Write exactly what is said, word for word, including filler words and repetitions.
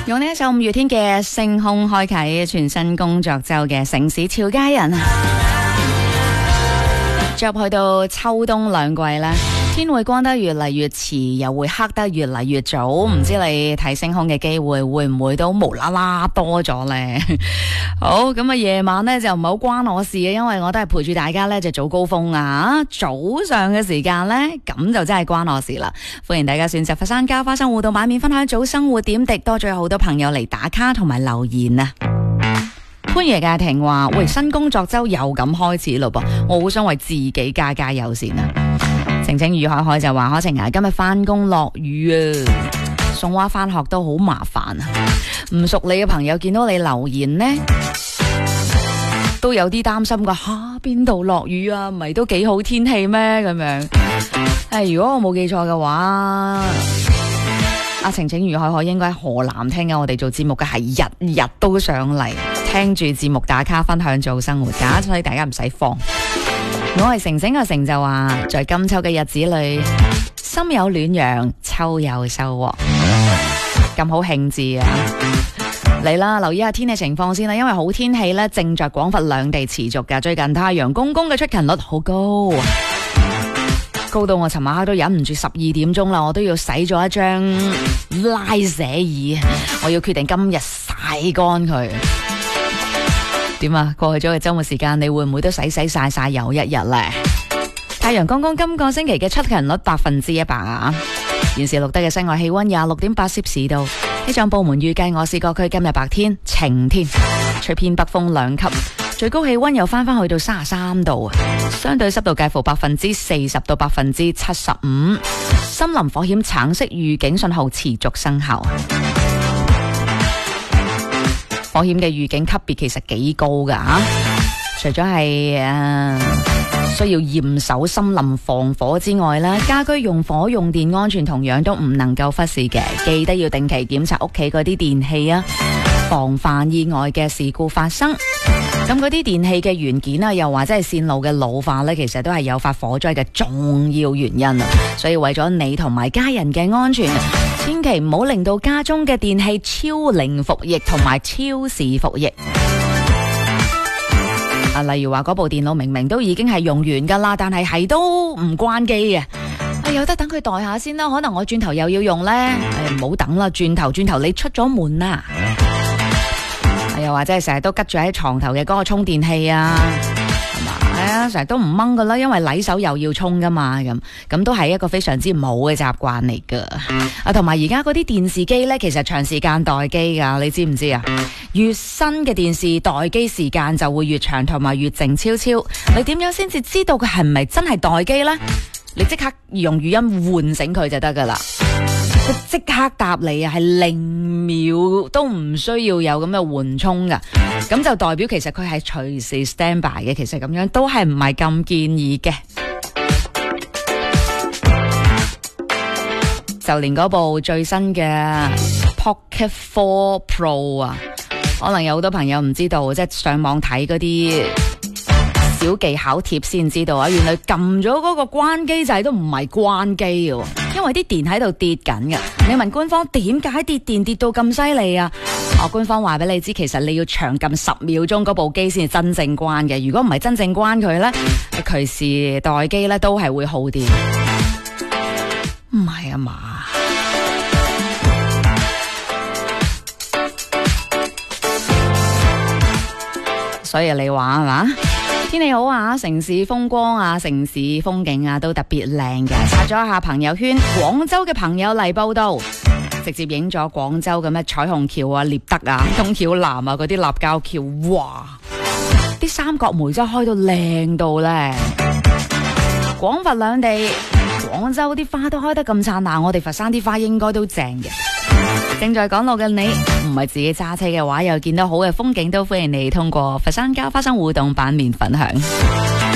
用呢一首五月天嘅《星空》開啟全新工作周嘅城市俏佳人，進入去到秋冬兩季啦，天會光得越嚟越遲，又會黑得越嚟越早，唔知你睇星空嘅機會會唔會都無啦啦多咗呢？好，咁啊夜晚呢就唔係好關我事嘅，因為我都係陪住大家呢就早高峰啊，早上嘅時間呢，咁就真係關我事啦。歡迎大家選擇佛山加花生互動版面分享早生活點滴，多咗有好多朋友嚟打卡同埋留言啊！潘爺家庭話：喂，新工作周又咁開始咯噃，我好想為自己加加油先啊！晴晴雨海海就話：可晴啊，今日翻工落雨啊，送娃翻學都好麻煩啊！唔熟你嘅朋友見到你留言呢，都有啲擔心噶吓，邊度落雨啊？唔係都幾好天氣咩？咁樣，誒，如果我冇記錯嘅話，阿晴晴雨海海應該喺河南聽緊我哋做節目嘅，係日日都上嚟聽住節目打卡分享做生活噶，所以大家唔使慌。我係晴晴嘅成就話，在金秋嘅日子裏，心有暖陽，秋有收穫，咁好興致啊！嚟啦，留意下天氣情況先啦，因為好天氣咧正在廣佛兩地持續噶。最近太陽公公嘅出勤率好高，高到我尋晚黑都忍唔住十二點鐘啦，我都要洗咗一張拉寫椅，我要決定今日曬乾佢。點啊？過去咗嘅周末時間，你會唔會都洗洗曬曬又一日呢？太陽公公今個星期嘅出勤率百分之一百啊！現時錄得嘅室外氣溫廿六點八攝氏度。氣象部門預計我市各區今日白天晴天，吹偏北風兩級，最高氣溫又翻翻去到三十三度啊！相對濕度介乎百分之四十到百分之七十五。森林火險橙色預警信號持續生效。火險嘅預警級別其實幾高噶吓，除咗係誒需要嚴守森林防火之外咧，家居用火用電安全同樣都唔能夠忽視嘅，記得要定期檢查屋企嗰啲電器啊，防範意外嘅事故發生。咁嗰啲電器嘅元件啊，又或者係線路嘅老化咧，其實都係誘發火災嘅重要原因啊！所以為咗你同埋家人嘅安全，千祈唔好令到家中嘅電器超零服役同埋超時服役。啊，例如話嗰部電腦明明都已經係用完噶啦，但係係都唔關機嘅。啊，有得等佢待下先啦，可能我轉頭又要用呢。誒，唔好等啦，轉頭轉頭你出咗門啦。又或者係成日都吉住喺床頭嘅嗰個充電器啊，係嘛？係啊，成日都唔掹噶啦，因為禮手又要充噶嘛，咁咁都係一個非常之唔好嘅習慣嚟噶。啊，同埋而家嗰啲電視機呢，其實長時間待機噶，你知唔知啊？越新嘅電視待機時間就會越長，同埋越靜悄悄。你點樣先至知道佢係唔係真係待機呢？你即刻用語音喚醒佢就得噶啦。佢即刻答你啊，係零秒都唔需要有咁嘅緩衝噶，咁就代表其實佢係隨時 stand by 嘅。其實咁樣都係唔係咁建議嘅。就連嗰部最新嘅 Pocket Four Pro 啊，可能有好多朋友唔知道，即係上網睇嗰啲小技巧貼先知道啊，原來撳咗嗰個關機掣都唔係關機嘅，因為啲電喺度跌緊嘅。你問官方點解跌電跌到咁犀利啊？哦，官方話俾你知，其實你要長撳十秒鐘嗰部機先係真正關嘅。如果唔係真正關佢呢，隨時待機呢都係會耗電。唔係啊嘛？所以你話係嘛？天氣好啊，城市風光啊，城市風景啊，都特別靚嘅。刷咗一下朋友圈，廣州嘅朋友嚟報道，直接影咗廣州咁嘅彩虹橋啊、獵德啊、東橋南啊嗰啲立交橋，哇！啲三角梅真係開到靚到咧。廣佛兩地，廣州啲花都開得咁燦爛，我哋佛山啲花應該都正嘅。正在趕路嘅你，唔係自己揸車嘅話，又見到好嘅風景，都歡迎你通過佛山交花生互動版面分享。